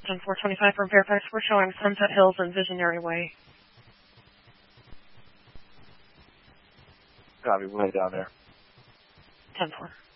10-425 from Fairfax. We're showing Sunset Hills and Visionary Way. Gotta be way down there. 10-4.